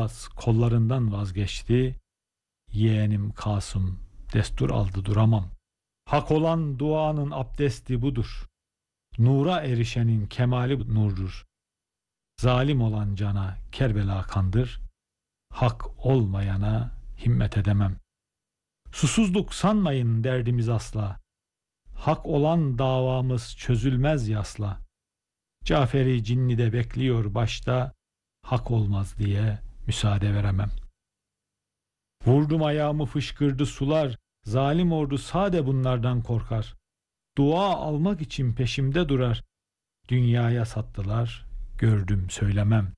Abbas kollarından vazgeçti. Yeğenim Kasım destur aldı duramam. Hak olan duanın abdesti budur. Nura erişenin kemali nurdur. Zalim olan cana Kerbela kandır. Hak olmayana himmet edemem. Susuzluk sanmayın derdimiz asla. Hak olan davamız çözülmez yasla. Caferi cinni de bekliyor başta. Hak olmaz diye müsaade veremem. Vurdum ayağımı fışkırdı sular. Zalim ordu sade bunlardan korkar. Dua almak için peşimde durar. Dünyaya sattılar, gördüm söylemem.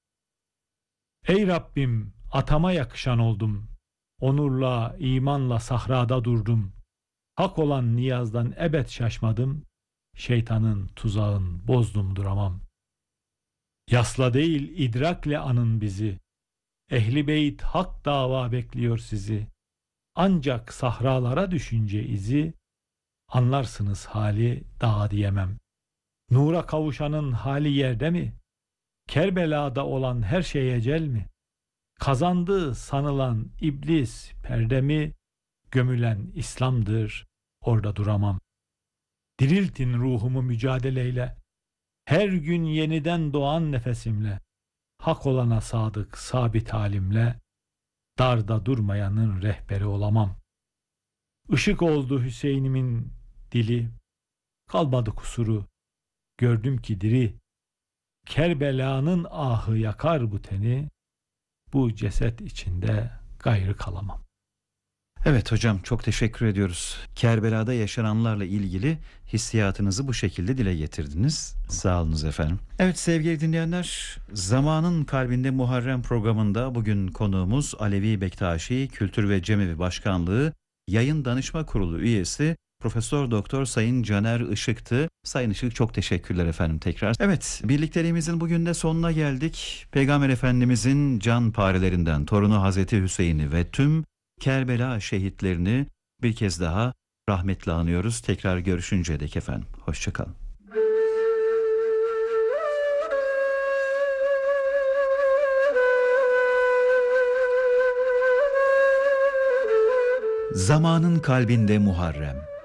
Ey Rabbim, atama yakışan oldum. Onurla, imanla sahrada durdum. Hak olan niyazdan ebed şaşmadım. Şeytanın tuzağın bozdum duramam. Yasla değil idrakle anın bizi. Ehli beyt hak dava bekliyor sizi. Ancak sahralara düşünce izi, anlarsınız hali daha diyemem. Nura kavuşanın hali yerde mi? Kerbela'da olan her şey ecel mi? Kazandığı sanılan iblis perde mi? Gömülen İslam'dır, orada duramam. Diriltin ruhumu mücadeleyle, her gün yeniden doğan nefesimle, hak olana sadık sabit halimle, darda durmayanın rehberi olamam. Işık oldu Hüseyin'imin dili, kalmadı kusuru, gördüm ki diri. Kerbela'nın ahı yakar bu teni, bu ceset içinde gayrı kalamam. Evet hocam, çok teşekkür ediyoruz. Kerbela'da yaşananlarla ilgili hissiyatınızı bu şekilde dile getirdiniz. Sağ olunuz efendim. Evet sevgili dinleyenler, Zamanın Kalbinde Muharrem programında bugün konuğumuz Alevi Bektaşi Kültür ve Cemevi Başkanlığı Yayın Danışma Kurulu üyesi Profesör Doktor Sayın Caner Işık'tı. Sayın Işık, çok teşekkürler efendim tekrar. Evet, birlikteliğimizin bugün de sonuna geldik. Peygamber Efendimizin can parelerinden torunu Hazreti Hüseyin'i ve tüm Kerbela şehitlerini bir kez daha rahmetle anıyoruz. Tekrar görüşünceye dek efendim. Hoşçakalın. Zamanın Kalbinde Muharrem.